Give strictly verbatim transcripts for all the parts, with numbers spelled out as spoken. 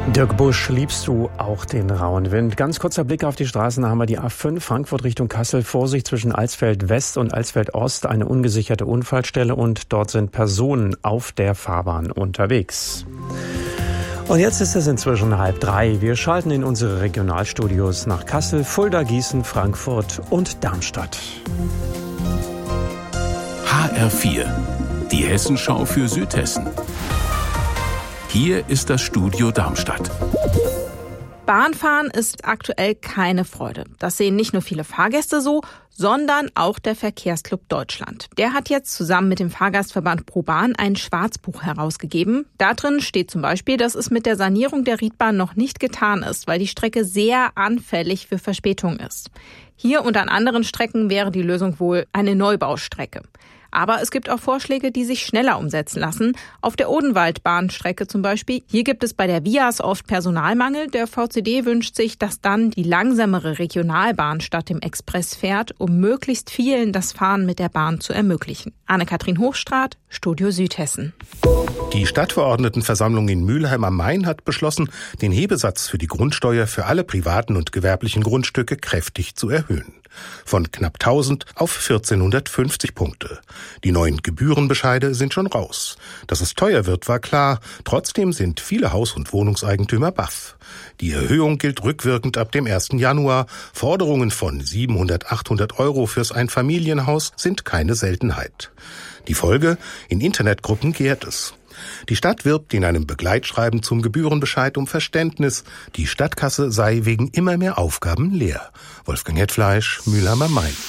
Dirk Busch, liebst du auch den rauen Wind? Ganz kurzer Blick auf die Straßen, da haben wir die A fünf, Frankfurt Richtung Kassel. Vorsicht zwischen Alsfeld West und Alsfeld Ost, eine ungesicherte Unfallstelle und dort sind Personen auf der Fahrbahn unterwegs. Und jetzt ist es inzwischen halb drei. Wir schalten in unsere Regionalstudios nach Kassel, Fulda, Gießen, Frankfurt und Darmstadt. H R vier, die Hessenschau für Südhessen. Hier ist das Studio Darmstadt. Bahnfahren ist aktuell keine Freude. Das sehen nicht nur viele Fahrgäste so, sondern auch der Verkehrsclub Deutschland. Der hat jetzt zusammen mit dem Fahrgastverband ProBahn ein Schwarzbuch herausgegeben. Da drin steht zum Beispiel, dass es mit der Sanierung der Riedbahn noch nicht getan ist, weil die Strecke sehr anfällig für Verspätung ist. Hier und an anderen Strecken wäre die Lösung wohl eine Neubaustrecke. Aber es gibt auch Vorschläge, die sich schneller umsetzen lassen. Auf der Odenwaldbahnstrecke zum Beispiel. Hier gibt es bei der Vias oft Personalmangel. Der V C D wünscht sich, dass dann die langsamere Regionalbahn statt dem Express fährt, um möglichst vielen das Fahren mit der Bahn zu ermöglichen. Anne-Kathrin Hochstraat, Studio Südhessen. Die Stadtverordnetenversammlung in Mülheim am Main hat beschlossen, den Hebesatz für die Grundsteuer für alle privaten und gewerblichen Grundstücke kräftig zu erhöhen. Von knapp tausend auf vierzehnhundertfünfzig Punkte. Die neuen Gebührenbescheide sind schon raus. Dass es teuer wird, war klar. Trotzdem sind viele Haus- und Wohnungseigentümer baff. Die Erhöhung gilt rückwirkend ab dem ersten Januar. Forderungen von siebenhundert, achthundert Euro fürs Einfamilienhaus sind keine Seltenheit. Die Folge? In Internetgruppen gärt es. Die Stadt wirbt in einem Begleitschreiben zum Gebührenbescheid um Verständnis. Die Stadtkasse sei wegen immer mehr Aufgaben leer. Wolfgang Hetfleisch, Mülheim am Main.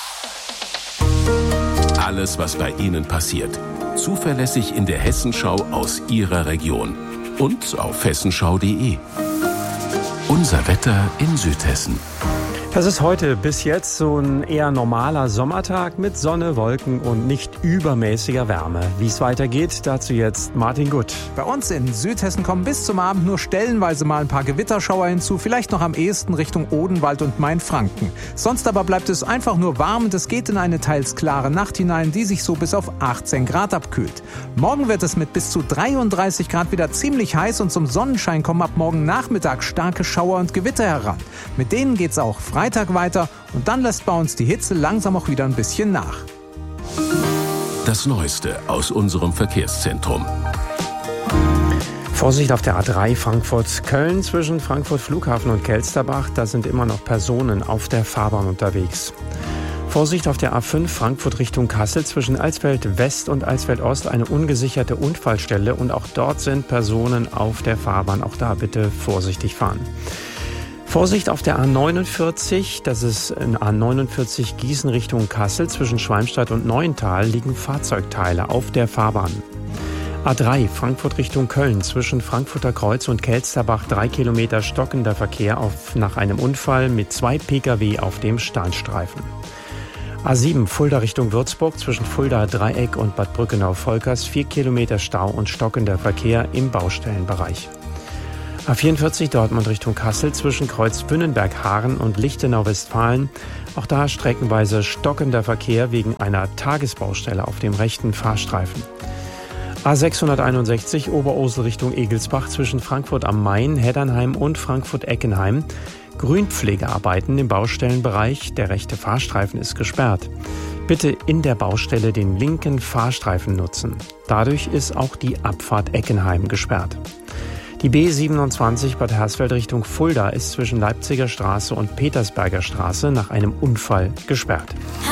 Alles, was bei Ihnen passiert. Zuverlässig in der Hessenschau aus Ihrer Region. Und auf hessenschau punkt de. Unser Wetter in Südhessen. Das ist heute bis jetzt so ein eher normaler Sommertag mit Sonne, Wolken und nicht übermäßiger Wärme. Wie es weitergeht, dazu jetzt Martin Gutt. Bei uns in Südhessen kommen bis zum Abend nur stellenweise mal ein paar Gewitterschauer hinzu, vielleicht noch am ehesten Richtung Odenwald und Mainfranken. Sonst aber bleibt es einfach nur warm und es geht in eine teils klare Nacht hinein, die sich so bis auf achtzehn Grad abkühlt. Morgen wird es mit bis zu dreiunddreißig Grad wieder ziemlich heiß und zum Sonnenschein kommen ab morgen Nachmittag starke Schauer und Gewitter heran. Mit denen geht's auch frei Freitag weiter und dann lässt bei uns die Hitze langsam auch wieder ein bisschen nach. Das Neueste aus unserem Verkehrszentrum. Vorsicht auf der A drei Frankfurt-Köln zwischen Frankfurt Flughafen und Kelsterbach. Da sind immer noch Personen auf der Fahrbahn unterwegs. Vorsicht auf der A fünf Frankfurt Richtung Kassel zwischen Alsfeld West und Alsfeld Ost, eine ungesicherte Unfallstelle. Und auch dort sind Personen auf der Fahrbahn. Auch da bitte vorsichtig fahren. Vorsicht auf der A neunundvierzig, das ist in A neunundvierzig Gießen Richtung Kassel. Zwischen Schwalmstadt und Neuental liegen Fahrzeugteile auf der Fahrbahn. A drei Frankfurt Richtung Köln, zwischen Frankfurter Kreuz und Kelsterbach drei Kilometer stockender Verkehr auf, nach einem Unfall mit zwei Pkw auf dem Stahlstreifen. A sieben Fulda Richtung Würzburg, zwischen Fulda Dreieck und Bad Brückenau-Volkers vier Kilometer Stau und stockender Verkehr im Baustellenbereich. A vierundvierzig Dortmund Richtung Kassel zwischen Kreuz Bünnenberg-Haaren und Lichtenau-Westfalen. Auch da streckenweise stockender Verkehr wegen einer Tagesbaustelle auf dem rechten Fahrstreifen. A sechshunderteinundsechzig Oberursel Richtung Egelsbach zwischen Frankfurt am Main, Heddernheim und Frankfurt-Eckenheim. Grünpflegearbeiten im Baustellenbereich. Der rechte Fahrstreifen ist gesperrt. Bitte in der Baustelle den linken Fahrstreifen nutzen. Dadurch ist auch die Abfahrt Eckenheim gesperrt. Die B siebenundzwanzig Bad Hersfeld Richtung Fulda ist zwischen Leipziger Straße und Petersberger Straße nach einem Unfall gesperrt.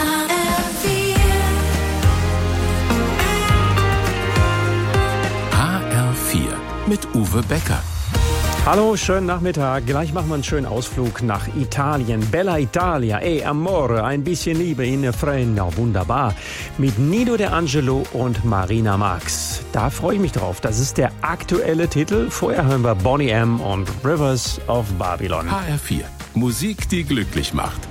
H R vier mit Uwe Becker. Hallo, schönen Nachmittag. Gleich machen wir einen schönen Ausflug nach Italien. Bella Italia, e amore, ein bisschen Liebe in Frenno, wunderbar. Mit Nido De Angelo und Marina Marx. Da freue ich mich drauf. Das ist der aktuelle Titel. Vorher hören wir Boney M. und Rivers of Babylon. H R vier, Musik, die glücklich macht.